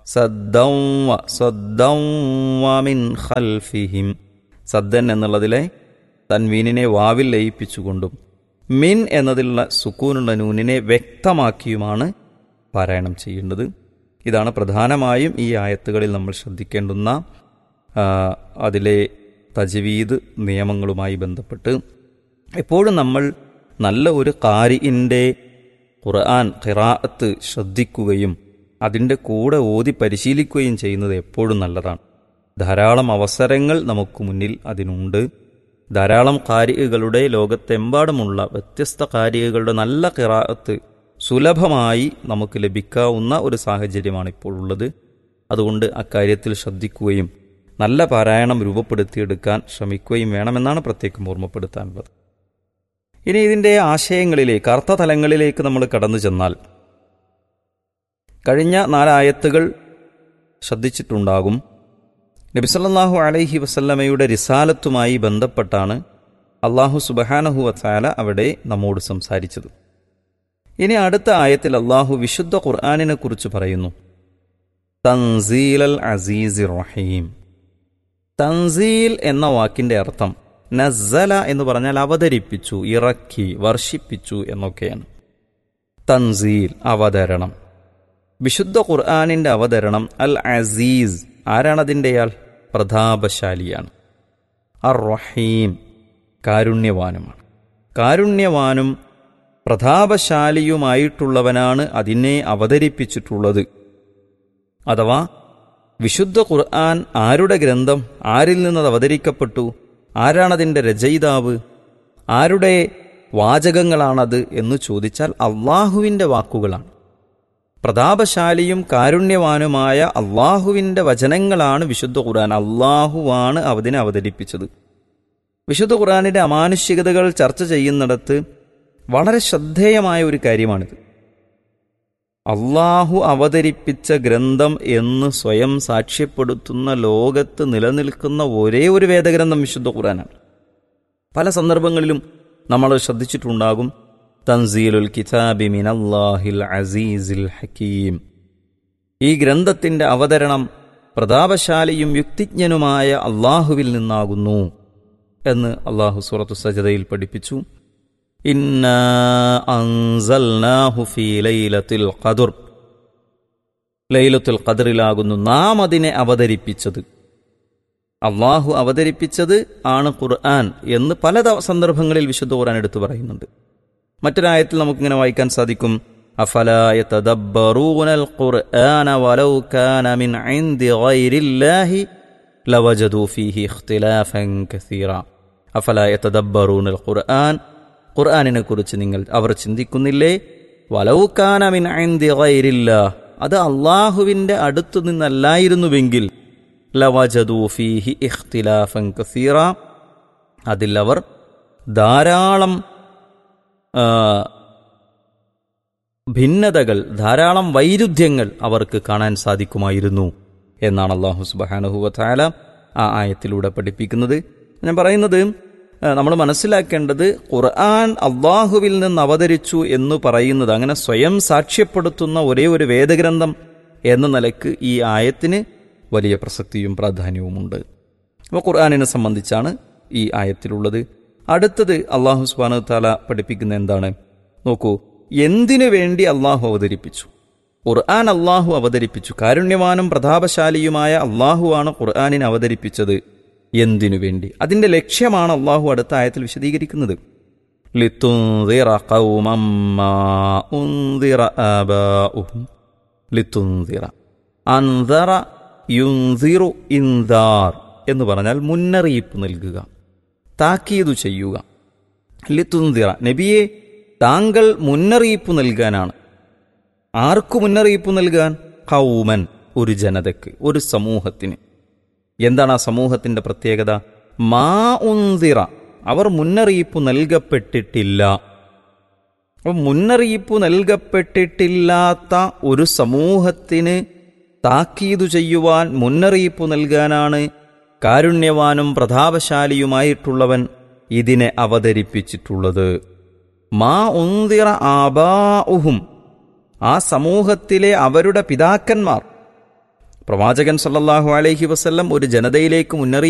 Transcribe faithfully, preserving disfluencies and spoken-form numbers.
സദ്ദൗ വ സദ്ദൗ വ മിൻ ഖൽഫിഹിം. സദ്ദൻ എന്നുള്ളതിലെ തൻവീനിനെ വാവിൽ ലയിപ്പിച്ചുകൊണ്ടും മിൻ എന്നതിലുള്ള സുക്കൂനുള്ള നൂനിനെ വ്യക്തമാക്കിയുമാണ് പാരായണം ചെയ്യേണ്ടത്. ഇതാണ് പ്രധാനമായും ഈ ആയത്തുകളിൽ നമ്മൾ ശ്രദ്ധിക്കേണ്ടുന്ന അതിലെ തജ്വീദ് നിയമങ്ങളുമായി ബന്ധപ്പെട്ട്. എപ്പോഴും നമ്മൾ നല്ല ഒരു ഖാരിഇൻ്റെ ഖുർആൻ ഖിറാഅത്ത് ശ്രദ്ധിക്കുകയും അതിൻ്റെ കൂടെ ഓതി പരിശീലിക്കുകയും ചെയ്യുന്നത് എപ്പോഴും നല്ലതാണ്. ധാരാളം അവസരങ്ങൾ നമുക്ക് മുന്നിൽ അതിനുണ്ട്. ധാരാളം ഖാരികളുടെ ലോകത്തെമ്പാടുമുള്ള വ്യത്യസ്ത ഖാരികളുടെ നല്ല ഖിറാഅത്ത് സുലഭമായി നമുക്ക് ലഭിക്കാവുന്ന ഒരു സാഹചര്യമാണ് ഇപ്പോൾ ഉള്ളത്. അതുകൊണ്ട് അക്കാര്യത്തിൽ ശ്രദ്ധിക്കുകയും നല്ല പാരായണം രൂപപ്പെടുത്തിയെടുക്കാൻ ശ്രമിക്കുകയും വേണമെന്നാണ് പ്രത്യേകം ഓർമ്മപ്പെടുത്താനുള്ളത്. ഇനി ഇതിൻ്റെ ആശയങ്ങളിലേക്ക്, അർത്ഥതലങ്ങളിലേക്ക് നമ്മൾ കടന്നു ചെന്നാൽ, കഴിഞ്ഞ നാലായത്തുകൾ ശ്രദ്ധിച്ചിട്ടുണ്ടാകും. നബി സല്ലല്ലാഹു അലൈഹി വസല്ലമയുടെ റിസാലത്തുമായി ബന്ധപ്പെട്ടാണ് അല്ലാഹു സുബ്ഹാനഹു വ തആല അവിടെ നമ്മോട് സംസാരിച്ചത്. ഇനി അടുത്ത ആയത്തിൽ അല്ലാഹു വിശുദ്ധ ഖുർആനിനെ കുറിച്ച് പറയുന്നു. തൻസീലൽ അസീസിർ റഹീം. തൻസീൽ എന്ന വാക്കിൻ്റെ അർത്ഥം നസ്സല എന്ന് പറഞ്ഞാൽ അവതരിപ്പിച്ചു, ഇറക്കി, വർഷിപ്പിച്ചു എന്നൊക്കെയാണ്. തൻസീൽ അവതരണം. വിശുദ്ധ ഖുർആനിൻ്റെ അവതരണം അൽ അസീസ്. ആരാണതിൻ്റെയാൾ? പ്രതാപശാലിയാണ്. അർ റഹീം കാരുണ്യവാനുമാണ്. കാരുണ്യവാനും പ്രതാപശാലിയുമായിട്ടുള്ളവനാണ് അതിനെ അവതരിപ്പിച്ചിട്ടുള്ളത്. അഥവാ വിശുദ്ധ ഖുർആൻ ആരുടെ ഗ്രന്ഥം, ആരിൽ നിന്നത് അവതരിക്കപ്പെട്ടു, ആരാണതിൻ്റെ രചയിതാവ്, ആരുടെ വാചകങ്ങളാണത് എന്ന് ചോദിച്ചാൽ അള്ളാഹുവിൻ്റെ വാക്കുകളാണ്. പ്രതാപശാലിയും കാരുണ്യവാനുമായ അള്ളാഹുവിൻ്റെ വചനങ്ങളാണ് വിശുദ്ധ ഖുർആൻ. അള്ളാഹുവാണ് അതിനെ അവതരിപ്പിച്ചത്. വിശുദ്ധ ഖുർആനിൻ്റെ അമാനുഷികതകൾ ചർച്ച ചെയ്യുന്നിടത്ത് വളരെ ശ്രദ്ധേയമായ ഒരു കാര്യമാണിത്. അള്ളാഹു അവതരിപ്പിച്ച ഗ്രന്ഥം എന്ന് സ്വയം സാക്ഷ്യപ്പെടുത്തുന്ന ലോകത്ത് നിലനിൽക്കുന്ന ഒരേ ഒരു വേദഗ്രന്ഥം വിശുദ്ധ ഖുർആനാണ്. പല സന്ദർഭങ്ങളിലും നമ്മൾ ശ്രദ്ധിച്ചിട്ടുണ്ടാകും. തൻസീലുൽ കിതാബി മിനല്ലാഹിൽ അസീസിൽ ഹക്കീം. ഈ ഗ്രന്ഥത്തിൻ്റെ അവതരണം പ്രതാപശാലിയും യുക്തിജ്ഞനുമായ അള്ളാഹുവിൽ നിന്നാകുന്നു എന്ന് അള്ളാഹു സൂറത്തു സജദയിൽ പഠിപ്പിച്ചു. ഇന്നാ അൻസൽനാഹു ഫീ ലൈലത്തുൽ ഖദ്ർ. ലൈലത്തുൽ ഖദ്റിലാകുന്നു നാം അതിനെ അവതരിപ്പിച്ചത്. അള്ളാഹു അവതരിപ്പിച്ചത് ആണ് ഖുർആൻ എന്ന് പല സന്ദർഭങ്ങളിൽ വിശുദ്ധ ഖുർആൻ എടുത്തു പറയുന്നുണ്ട്. മറ്റൊരായത്തിൽ നമുക്കിങ്ങനെ വായിക്കാൻ സാധിക്കും. അഫലാ യതദബ്ബറൂനൽ ഖുർആന വലൗ കാന മിൻ ഇൻദി ഗൈരില്ലാഹി ലവജദൂ ഫീഹി ഇഖ്തിലാഫൻ കസീറ. അഫലാ യതദബ്ബറൂനൽ ഖുർആൻ. ഖുർആനിനെ കുറിച്ച് നിങ്ങൾ അവർ ചിന്തിക്കുന്നില്ലേ? വലൗ കാന മിൻ ഇൻദി ഗൈരില്ലാഹ്. അത് അള്ളാഹുവിൻ്റെ അടുത്തു നിന്നല്ലായിരുന്നുവെങ്കിൽ ലവജദൂ ഫീഹി ഇഖ്തിലാഫൻ കസീറ. അതിൽ അവർ ധാരാളം ഭിന്നതകൾ, ധാരാളം വൈരുദ്ധ്യങ്ങൾ അവർക്ക് കാണാൻ സാധിക്കുമായിരുന്നു എന്നാണ് അല്ലാഹു സുബ്ഹാനഹു വ തആല ആ ആയത്തിലൂടെ പഠിപ്പിക്കുന്നത്. ഞാൻ പറയുന്നത് നമ്മൾ മനസ്സിലാക്കേണ്ടത്, ഖുർആൻ അള്ളാഹുവിൽ നിന്ന് അവതരിച്ചു എന്ന് പറയുന്നത്, അങ്ങനെ സ്വയം സാക്ഷ്യപ്പെടുത്തുന്ന ഒരേ ഒരു വേദഗ്രന്ഥം എന്ന നിലയ്ക്ക് ഈ ആയത്തിന് വലിയ പ്രസക്തിയും പ്രാധാന്യവുമുണ്ട്. അപ്പോൾ ഖുർആനിനെ സംബന്ധിച്ചാണ് ഈ ആയത്തിലുള്ളത്. അടുത്തത് അള്ളാഹു സുബ്ഹാനഹു വ തആല പഠിപ്പിക്കുന്ന എന്താണ് നോക്കൂ. എന്തിനു വേണ്ടി അള്ളാഹു അവതരിപ്പിച്ചു? ഖുർആൻ അള്ളാഹു അവതരിപ്പിച്ചു. കാരുണ്യവാനും പ്രതാപശാലിയുമായ അള്ളാഹുവാണ് ഖുർആനിനെ അവതരിപ്പിച്ചത്. എന്തിനു വേണ്ടി? അതിൻ്റെ ലക്ഷ്യമാണ് അള്ളാഹു അടുത്ത ആയത്തിൽ വിശദീകരിക്കുന്നത്. ലിതുൻദിറ ഖൗമൻ മാ ഉൻദിറ ആബാഉഹും. ലിതുൻദിറ, അൻദറ യുൻദിറു ഇൻദാർ എന്ന് പറഞ്ഞാൽ മുന്നറിയിപ്പ് നൽകുക, താക്കീതു ചെയ്യുക. ലിതുൻദിറ, നബിയെ താങ്കൾ മുന്നറിയിപ്പ് നൽകാനാണ്. ആർക്കു മുന്നറിയിപ്പ് നൽകാൻ? ഖൗമൻ, ഒരു ജനതയ്ക്ക്, ഒരു സമൂഹത്തിന്. എന്താണ് ആ സമൂഹത്തിൻ്റെ പ്രത്യേകത? മാ ഉൻദിറ, അവർ മുന്നറിയിപ്പ് നൽകപ്പെട്ടിട്ടില്ല. അപ്പം മുന്നറിയിപ്പ് നൽകപ്പെട്ടിട്ടില്ലാത്ത ഒരു സമൂഹത്തിന് താക്കീതു ചെയ്യുവാൻ, മുന്നറിയിപ്പ് നൽകാനാണ് കാരുണ്യവാനും പ്രതാപശാലിയുമായിട്ടുള്ളവൻ ഇതിനെ അവതരിപ്പിച്ചിട്ടുള്ളത്. മാ ഉൻദിറ ആബാഉഹും, ആ സമൂഹത്തിലെ അവരുടെ പിതാക്കന്മാർ, പ്രവാചകൻ സല്ലല്ലാഹു അലൈഹി വസല്ലം ഒരു ജനതയിലേക്ക് മുന്നറിയിപ്പ്